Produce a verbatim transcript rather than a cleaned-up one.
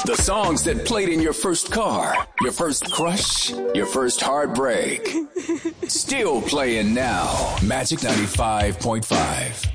The songs that played in your first car, your first crush, your first heartbreak. Still playing now. Magic ninety-five point five.